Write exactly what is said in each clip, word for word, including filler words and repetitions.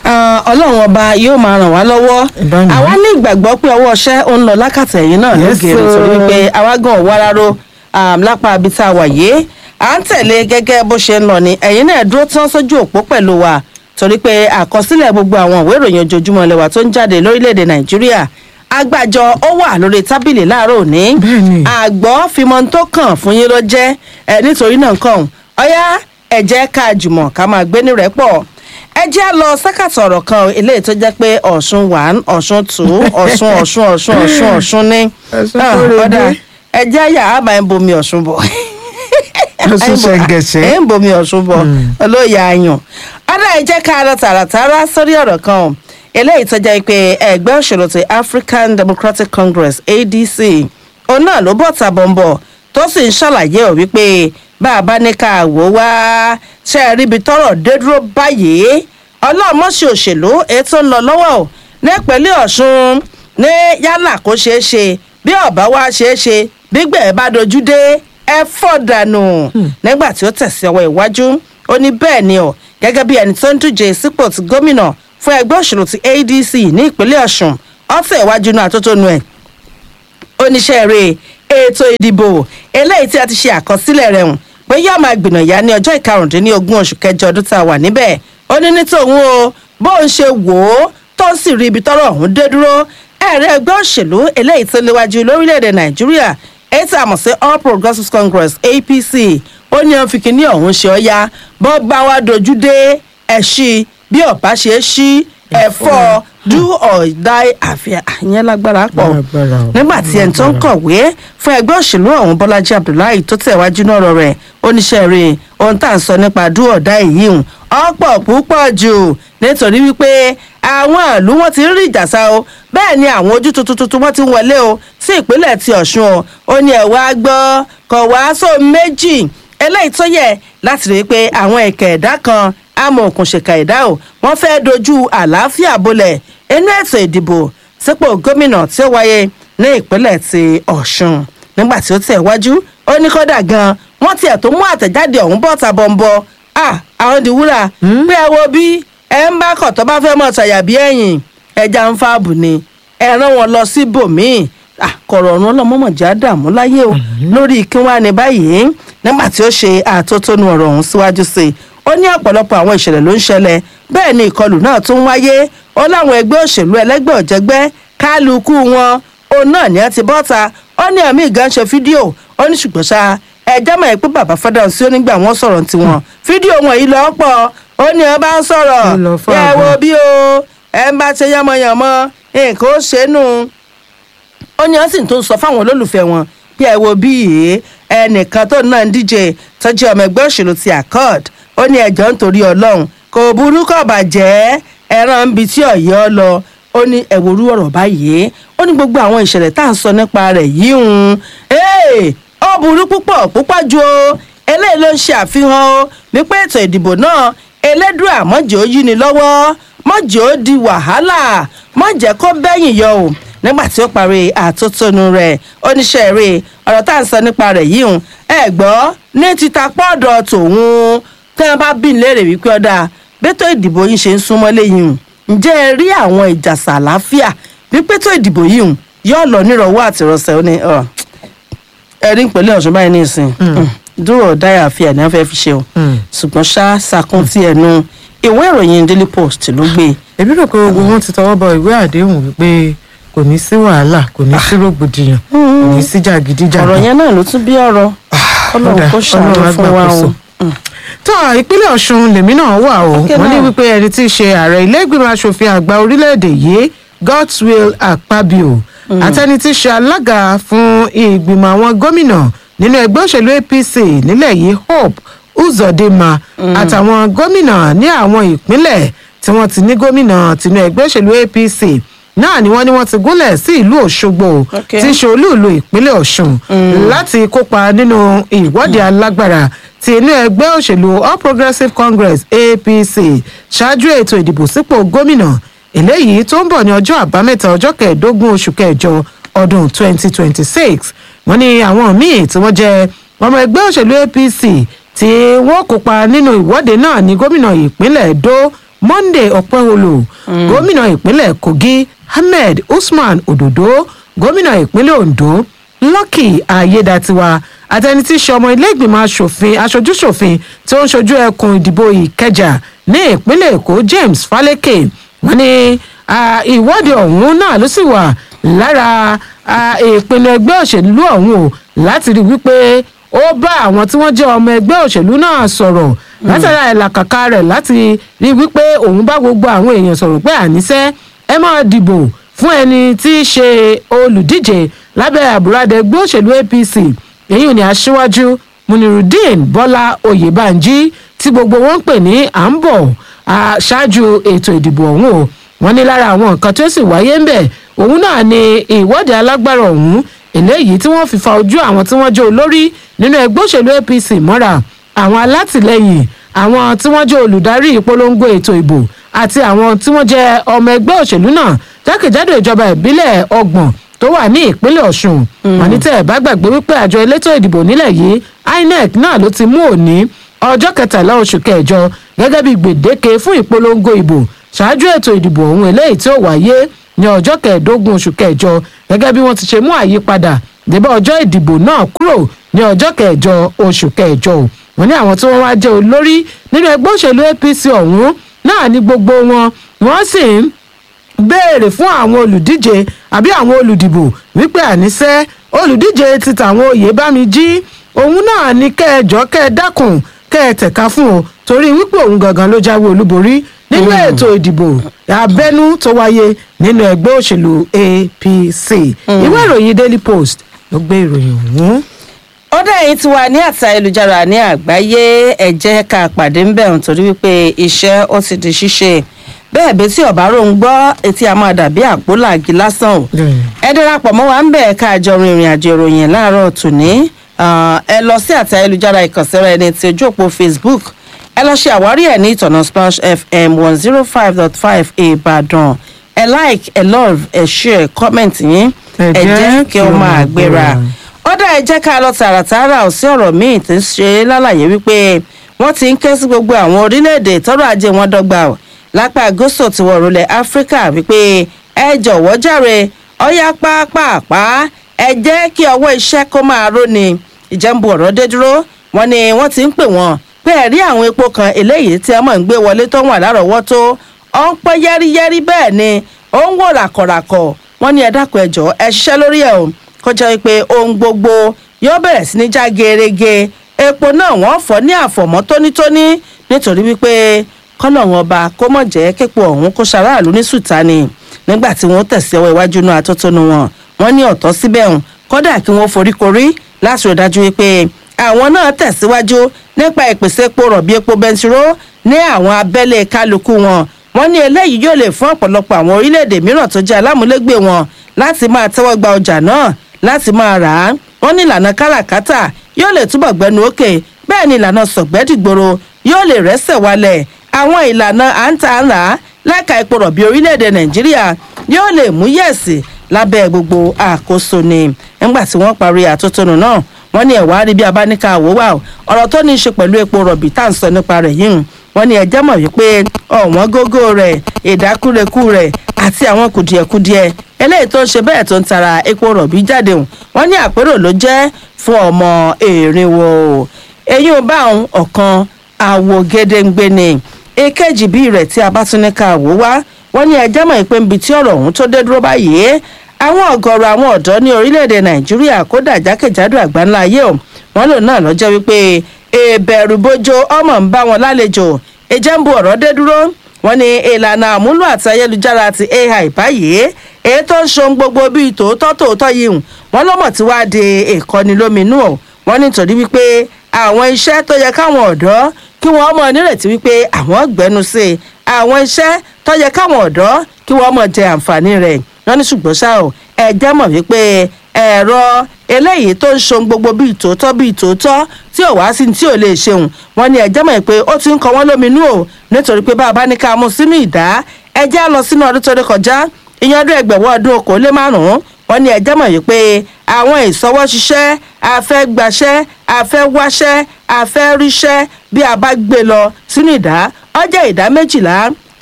ọlọ́run ọba yóò máa ràn wá lọ́wọ́ àwa ní ìgbàgbọ́ pé ọwọ́ ọṣẹ́ ó ń lọ lákàtà ẹ̀yìn náà lóge nítorí pé àwa gan wá rárá lápá ibi tá a wà yìí à ń tẹ̀lé gẹ́gẹ́ bó ṣe ń lọ ni ẹ̀yin náà dúró tán sójú òpó pẹ̀lú wa torí pé àkọsílẹ̀ gbogbo àwọn ìwé ìròyìn ojoojúmọ́ ilẹ̀ wa tó ń jáde lórílẹ̀‐èdè nàìjíríà agbájọ ó wà lórí tábìlì láàárọ̀ òní àgbọ̀ fimọ́ tó kàn fún yín ló jẹ́ nítorí náà kàn ọ̀yá ẹ jẹ́ ká jùmọ̀ ká máa gbé ní rẹ́pọ̀ ẹ jẹ́ lọ sákàtà ọ̀rọ̀ kan eléyìí tó jẹ́ pé ọ̀ṣun one ọ̀ṣun two ọ̀ṣun ọ̀ṣun ọ̀ṣun ọ̀ṣun ọ̀ṣun ní ọ̀dà ẹ jẹ́ yà á máa ń bomi ọ̀ṣun bọ̀ ọ̀ṣun ṣẹ̀ǹgẹ̀ṣẹ̀ ẹ̀ ń bomi ọ̀ṣun bọ̀ olóyè ayàn ọ̀dà ẹ jẹ́ ká lọ tààràtàrà sórí ọ̀rọ̀ kan eléyìí tó jẹ́ pé ẹgbẹ́ òṣèlú ti African Democratic Congress A D C òun náà ló bọ̀ tàbọ̀nbọ̀ tó sì ń ṣàlàyé ọ̀ wípé bá a bá ní ká wò wá ṣe é ríbi tọ́rọ̀ dé dúró báyìí ọlọ́mọṣẹ́ òṣèlú ètò ń lọ lọ́wọ́ ò ní ìpínlẹ̀ Ọ̀ṣun ní yálà kó ṣeé ṣe bí ọ̀bá wá ṣeé ṣe gbígbẹ̀ bá dojú dé ẹ fọ́ dànù nígbà tí ó tẹ̀sí ọwọ́ iwájú ó ní bẹ́ẹ̀ ni ọ̀ gẹ́gẹ́ bí ẹni tó ń díje sípò ti gómìnà fún ẹgbẹ́ òṣèlú ti A D C ní ìpínlẹ̀ Ọ̀ṣun ọ̀tẹ̀ iwájú náà tó tó nu ẹ̀ oníṣẹ́ rẹ̀ ètò ìdìbò eléyìí tí a ti ṣe àkọsílẹ̀ rẹ̀ hùn pé yóò máa gbìnàyà ní ọjọ́ ìkarùndínlógún oṣù kẹjọ ọdún tá a wà níbẹ̀ ó ní ní tòun o bó ń ṣe wò ó tó sì rí ibi tọ́rọ̀ ọ̀hún dé dúró ẹ̀rẹ́ ẹgbẹ́ òṣèlú eléyìí tó léwájú lórílẹ̀‐èdè nàìjíríà èyí tí a mọ̀ sí All Progressives Congress A P C ó ní ọ́n fi kíní ọ̀hún ṣe ọ́yá bọ́ bá wa dojú dé ẹ̀ṣí bí ọ̀bá ṣe é ṣí ẹ̀fọ́ do or die àfihàn àyẹn lágbára pọ̀ nígbà tí ẹni tó ń kọ̀wé fún ẹgbẹ́ òṣèlú ọ̀hún Bọ́lájí Abdullahi tó tẹ̀wájú náà rọ̀ rẹ̀ oníṣẹ́ rẹ̀ ohun tá à ń sọ nípa do or die yìí hùn ọ̀pọ̀ púpọ̀ jù nítorí wípé àwọn ìlú wọn ti ń rí ìjàsá o bẹ́ẹ̀ ni àwọn ojú tuntun tuntun wọn ti ń wọlé o sí ìpínlẹ̀ ti Ọ̀ṣun o ó ní ẹ̀ wá gbọ́ kọ̀ wá só méjì eléyìí tó yẹ láti rí i pé àwọn ẹ̀kẹ́ ẹ̀dá kan àmọ́ òkun ṣèkà ẹ̀dá o wọ́n fẹ́ dojú àlàáfíà bolẹ̀ inú ètò ìdìbò sípò gómìnà tí ó wáyé ní ìpínlẹ̀ ti Ọ̀ṣun nígbà tí ó tẹ̀ wájú ó ní kódà gan wọ́n tiẹ̀ tó mú àtẹ̀jáde ọ̀hún bọ́ ta bọ̀m̀bọ̀ à àwọn di wúrà pé ẹ wo bí ẹ ń bá kọ̀ tó bá fẹ́ mọ̀ ṣàyà bí ẹ̀yìn ẹja ń fáàbù ni ẹ rán wọn lọ sí bòmíì kọ̀rọ̀ ọ̀run ọlọ́mọmọ̀já dààmú láyé o lórí kí wọ́n á ní báyìí nígbà tí ó ṣe àtótónu ọ̀rọ̀ ọ̀hún síwájú sí i ó ní ọ̀pọ̀lọpọ̀ àwọn ìṣẹ̀lẹ̀ ló ń ṣẹlẹ̀ bẹ́ẹ̀ ni ìkọlù náà tún wáyé ó láwọn ẹgbẹ́ òṣèlú ẹlẹ́gbẹ́ ọ̀jẹ̀gbẹ́ kálukú wọn òun náà ní ẹ ti bọ́ta ó ní ẹ̀mí ìgàn ṣe fídíò ó ní ṣùgbọ́n ṣá ẹjọ́ mọ̀ pé bàbá fẹ́dà sí onígbà wọn sọ̀rọ̀ tiwọn fídíò wọn yìí lọ́ pọ̀ ó ní ẹ bá ń sọ̀rọ̀ ẹ wo bí o ẹ ń bá ṣe yánmọyànmọ nǹkan ó ṣe nù ó ní ẹ sì tún sọ fáwọn olólùfẹ́ wọn bí ẹ wo bí yìí ẹnìkan tó náà ń díje tọ́jú ọmọ ẹgbẹ́ òṣèlú ti accord ó ní ẹjọ́ nítorí ọlọ́run kò burú kò bàjẹ́ ẹran ń bi tí ọ̀yọ́ lọ ó ní ẹ̀wòrú ọ̀rọ̀ báyìí ó ní gbogbo àwọn ìṣẹ̀lẹ̀ tá à ń sọ nípa rẹ̀ yìí ń ó burú púpọ̀ púpọ̀ ju o eléyìí ló ń ṣe àfihàn o wípé ètò ìdìbò náà elédùà mọ́jọ́ ó yí ni lọ́wọ́ mọ́jọ́ ó di wàhálà mọ́jẹ́ kó bẹ́yìn yọ o nígbà tí ó parí àtótónu rẹ̀ oníṣẹ́ rẹ̀ ọ̀rọ̀ tá à ń sọ nípa rẹ̀ yìí ń ẹ gbọ́ ní títa pọ́ọ̀dọ̀ tòun tí wọ́n bá bí léèrè wípé ọ̀dà bẹ́tọ̀ ìdìbò yìí ṣe ń súnmọ́ lẹ́yìn ǹjẹ́ ẹ rí àwọn ìjàsà àlàáfíà bí pẹ́tọ̀ ìdìbò yìí yóò lọ nírọ̀wọ́ àtìrọ̀sẹ̀ ó ní ẹ̀rí ìpínlẹ̀ Ọ̀ṣun báyìí ní ìsìn dúró dáyà àfihàn ní wọ́n fẹ́ fi ṣe o ṣùgbọ́n ṣá sakun tí ẹnu ìwé ìròyìn Daily Post ló gbé. èmi rò pé gbogbo wọn ti tọwọ́ bọ ìwé àdéhùn wípé kò ní sí wàhálà kò ní sí rògbòdìyàn kò ní sí jàgídíjàgan. ọ̀rọ̀ yẹn náà ló tún bí ọ̀rọ̀ Ọlọ́run kò ṣàánú fún wa o. tó ìpínlẹ̀ Ọ̀ṣun lèmi náà wà o wọ́n ní wípé ẹni tí í ṣe ààrẹ ilé ìgbìmọ̀ asòfin àgbà orílẹ̀-èdè yìí Godswill Akpabio àtẹni tí í ṣe alága fún ìgbìmọ̀ àwọn gómìnà nínú ẹgbẹ́ òṣèlú A P C nílẹ̀ yìí Hope Uzodinma àtàwọn gómìnà ní àwọn ìpínlẹ̀ tí wọ́n ti ní gómìnà tinú ẹgbẹ́ òṣèlú A P C náà ni wọ́n ní wọ́n ti gúnlẹ̀ sí ìlú Òṣogbo tí í ṣe olú-ìlú ìpínlẹ̀ Ọ̀ṣun láti kópa nínú ìwọ́de alágbára ti inú ẹgbẹ́ òṣèlú All Progressives Congress A P C ṣáájú ètò ìdìbò sípò gómìnà eléyìí tó ń bọ̀ ní ọjọ́ àbámẹ́ta ọjọ́ kẹẹ̀ẹ́dógún oṣù kẹjọ ọdún twenty twenty six wọ́n ní àwọn míì tí wọ́n jẹ́ ọmọ ẹgbẹ́ òṣèlú A P C tí wọ́n kópa nínú ìwọ́de náà ní gómìnà ìpínlẹ̀ Èdó Monday Ọpẹ́holo gómìnà ìpínlẹ̀ Kogi Ahmed Usman Ododo gómìnà ìpínlẹ̀ Ondo Lucky Ayédatiwa àtẹni tí í ṣe ọmọ ilé-ìgbìmọ̀ asòfin aṣojúṣòfin tí ó ń ṣojú ẹkùn ìdìbò Ìkẹjà ní ìpínlẹ̀ Èkó James Faleke wọ́n ní ìwọ́de ọ̀hún náà ló sì wà lára ìpinnu ẹgbẹ́ òṣèlú ọ̀hún o láti rí wípé ó bá àwọn tí wọ́n jẹ́ ọmọ ẹgbẹ́ òṣèlú náà sọ̀rọ̀ látara ìlàkàkà rẹ̀ láti rí wípé òun bá gbogbo àwọn èèyàn sọ̀rọ̀ pé àníṣe ẹ máa dìbò fún ẹni tí í ṣe olùdíje lábẹ́ àbúradà ẹgbẹ́ òṣèlú A P C èyí ni aṣíwájú Munirudeen Bọ́lá Oyèbánjí tí gbogbo wọn ń pè ní à ń bọ̀ ṣáájú ètò ìdìbò ọ̀hún o wọ́n ní lára àwọn nǹkan tí ó sì wáyé ń bẹ̀ òun náà ni ìwọ́de alágbára ọ̀hún eléyìí tí wọ́n fi fa ojú àwọn tí wọ́n jẹ́ olórí nínú ẹgbẹ́ òṣèlú A P C mọ́ra àwọn alátìlẹyìn àwọn tí wọ́n jẹ́ olùdarí ìpolongo ètò ìbò àti àwọn tí wọ́n jẹ́ ọmọ ẹgbẹ́ òṣèlú náà jákèjádò ìjọba ìbílẹ̀ ọgbọ̀n tó wà ní ìpínlẹ̀ Ọ̀ṣun wọ́n ní tẹ́ ẹ̀ bá gbàgbé wípé àjọ elétò ìdìbò nílẹ̀ yìí I N E C náà ló ti mú òní ọjọ́ kẹtàlá oṣù kẹjọ gẹ́gẹ́ bí gbèdéke fún ìpolongo ìbò ṣáájú ètò ìdìbò ọ̀hún eléyìí tí ó wáyé ní ọjọ́ kẹẹ̀ẹ́dógún oṣù kẹjọ gẹ́gẹ́ bí wọ́n ti ṣe mú àyípadà débá ọjọ́ ìdìbò náà kúrò ní ọjọ́ kẹjọ oṣù kẹjọ wọ́n ní àwọn tí wọ́n wá jẹ́ olórí nínú ẹgbẹ́ òṣèlú A P C ọ̀hún náà ní gbogbo wọn wọ́n sì ń béèrè fún àwọn olùdíje àbí àwọn olùdìbò wípé àníṣe olùdíje ti tàwọn Oyèbámijí òun náà ní kẹjọ kẹdákùn kẹtẹ̀ka fún o torí wípé òun gangan ló jáwé olúborí nínú ètò ìdìbò abẹ́nú tó wáyé nínú ẹgbẹ́ òṣèlú A P C ìwé ìròyìn Daily Post ló gbé ìròyìn ọ̀hún. ọ̀dà yìí ti wà ní àtà ayélujára ní àgbáyé ẹ jẹ́ ká pàdé ń bẹ̀ nítorí wípé iṣẹ́ ó ti di ṣíṣe bẹ́ẹ̀ bí tí ọ̀bá rò ń gbọ́ etí a máa dàbí àpò làgì lásán o ẹ darapọ̀ mọ́ wa ń bẹ̀ ká jọ rin ìrìn àjò ìròyìn láàárọ̀ tòní ẹ lọ sí àtà ayélujára ìkànsẹ́rẹ́ ẹni tí ojú òpó Facebook ẹ lọ ṣe àwárí ẹ̀ ní ìtọ̀nà Splash F M one zero five dot five Ìbàdàn ẹ like ẹ love ẹ share comment yín ẹ jẹ́ kí ó máa gbéra ọ̀dà ẹ jẹ́ ká lọ tààràtààrà ò sí ọ̀rọ̀ míì tí ń ṣe lálàyé wípé wọ́n ti ń ké sí gbogbo àwọn orílẹ̀-èdè tọ́rọ̀ ajé wọn dọ́gba ò lápá gúúsù tí wọ́n rọlẹ̀ Áfíríkà wípé ẹ jọ̀wọ́ jàre ọ̀yá pápápá ẹ jẹ́ kí ọwọ́ iṣẹ́ kó máa róni ìjẹ́nbu ọ̀rọ̀ dé dúró wọ́n ní wọ́n ti ń pè wọ́n pé ẹ̀rí àwọn epo kan eléyìí tí ẹ mọ̀ ń gbé wọlé tó wà lárọ̀ọ́wọ́tó ó ń pẹ́ yẹ́rìyẹ́rì bẹ́ẹ̀ ni ó ń wò ràkọ̀ràkọ̀ wọ́n ní ẹ dákun ẹ jọ̀ọ́ ẹ ṣiṣẹ́ lórí ẹ̀ o kó jẹ́ pé ohun gbogbo yóò bẹ̀rẹ̀ sí ní já gerege epo náà wọ́n fọ́ ní àfọ̀mọ́ tónítóní nítorí wípé kọ́lọ́run ọba kó mọ̀ jẹ́ képo ọ̀hún kó ṣaráàlú ní sùtá ni nígbà tí wọ́n tẹ̀sí ọwọ́ iwájú náà atótónu wọn wọ́n ní ọ̀tọ̀ síbẹ̀ hùn kódà kí wọ́n foríkorí láti rí dájú wípé àwọn náà tẹ̀síwájú nípa ìpèsè epo rọ̀bì epo bẹntiró ní àwọn abẹ́lé kálukú wọn wọ́n ní eléyìí yóò lè fún ọ̀pọ̀lọpọ̀ àwọn orílẹ̀-èdè mìíràn tó jẹ́ alámúlégbè wọn láti máa tẹ́wọ́ gba ọjà náà láti máa rà á wọ́n ní ìlànà káràkátà yóò lè túbọ̀ gbẹnu òkè bẹ́ẹ̀ ni ìlànà sọ̀gbẹ́dìgboro yóò lè rẹ́sẹ̀ wálẹ̀ àwọn ìlànà àǹtàǹrà lẹ́ka epo rọ̀bì orílẹ̀-èdè Nàìjíríà yóò lè mú yẹ̀sì lábẹ́ gbogbo àkóso ni nígbà tí wọ́n parí àtótónu náà wọ́n ní ẹ̀wá rí bí abáníkà àwòwà ọ̀rọ̀ tó ní í ṣe pẹ̀lú epo rọ̀bì tá à ń sọ nípa rẹ̀ yìí wọ́n ní ẹjẹ́ mọ̀ wípé ọ̀wọ́n gógó rẹ̀ ìdákúrekú rẹ̀ àti àwọn kùdìẹ̀kudiẹ eléyìí tó ń ṣe bẹ́ẹ̀ tó ń tara epo rọ̀bì jáde wọ́n ní àpérò ló jẹ́ fún ọmọ èrìnwó eyín ò bá òun ọ̀kan àwò gédéǹgbé ni èkejì bíi rẹ̀ tí a bá tún ní ká wò wá wọ́n ní ẹjẹ́ mọ̀ pé níbi tí ọ̀rọ̀ ọ̀hún tó dé dúró báyìí àwọn ọ̀gọ̀rọ̀ àwọn ọ̀dọ́ ní orílẹ̀-èdè Nàìjíríà kódà jákèjádò àgbáńlá ayé o wọ́n lò náà lọ́jọ́ wípé ìbẹ̀rù bójó ọmọ ń bá wọn lálejò ìjẹ́ ń bu ọ̀rọ̀ dé dúró wọ́n ní ìlànà àmúlò àti ayélujára ti A I báyìí èyí tó ń ṣohun gbogbo bíi tòótọ́ tòótọ́ yìí wọ́n lọ́mọ̀ tí wàá di ìkọ́ni lóminú ọ̀ wọ́n nítorí wípé àwọn iṣẹ́ tó yẹ káwọn ọ̀dọ́ kí wọ́n mọ̀ nírètí wípé àwọn gbẹ́nu sí i àwọn iṣẹ́ tó yẹ káwọn ọ̀dọ́ kí wọ́n mọ̀ jẹ àǹfààní rẹ̀ wọ́n ní ṣùgbọ́n ṣá o ẹ jẹ́ mọ̀ wípé ẹ̀rọ eléyìí tó ń ṣohun gbogbo bíi tòótọ́ bíi tòótọ́ tí ò wá sí tí ò lè ṣeun wọ́n ní ẹ jẹ́ mọ̀ pé ó ti ń kọ wọ́n lóminú o nítorí pé bàbá ní ká mú sínú ìdá ẹ jẹ́ lọ sínú ọdún tó dé kọjá ìyẹn ọdún ẹgbẹ̀wọ́ ọdún okòólé márùn-ún wọ́n ní ẹ jẹ́ mọ̀ wípé àwọn ìsọwọ́ ṣiṣẹ́ afẹ́ gbaṣẹ́ afẹ́ wáṣẹ́ afẹ́ ríṣẹ́ bí a bá gbé lọ sínú ìdá ó jẹ́ ìdá méjìlá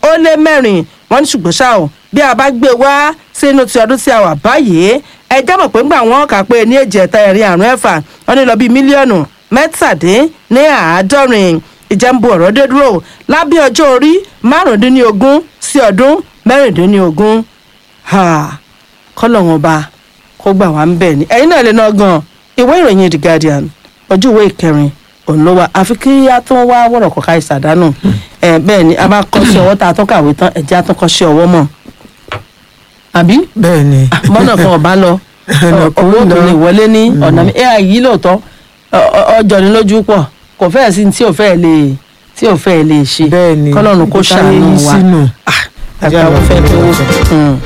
ó lé mẹ́rin wọ́n ní ṣùgbọ́n ṣá o bí a bá gbé wá sínú ti ọdún tí a wà báyìí ẹ jábọ̀ pé ńgbà wọn kà pé ní èjì ẹ̀ta ẹ̀rin àrùn ẹ̀fà wọ́n ní lọ bí mílíọ̀nù mẹ́tàdín ní àádọ́rin ìjẹ́nbu ọ̀rọ̀ dé dúró lábẹ́ ọjọ́ orí márùndínlógún sí ọdún mẹ́rìndínlógún kọ́lọ̀ wọn bá kó gbà wá ń bẹ̀ ni ẹ̀yin náà lè ná gan ìwé ìròyìn The Guardian ojú ìwé ìkẹrin òun ló wà àfi kí a tún wá wọ̀rọ̀ kọ̀ọ̀ká ìsàdánù ẹ̀ bẹ́ẹ̀ ni a bá kọ́ sí ọwọ́ tá a tún kàwé tán ẹ̀jẹ̀ a tún kọ́ sí ọwọ́ mọ́ àbí. bẹ́ẹ̀ ni mọ́nà kan ọ̀bá lọ owó tó lè wọlé ní ọ̀nà mi ẹ̀ yìí lóòótọ́ ọjọ́ ni lójú pọ̀ kò fẹ́ẹ̀ sí tí ò fẹ́ẹ̀ lè tí ò fẹ́ẹ̀ lè ṣe kọ́lọ́run kó ṣàánú wa àgbà wọn fẹ́ tó wò.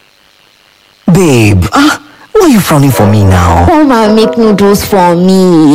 Babe, ah, why are you frowning for me now? Come and make noodles for me.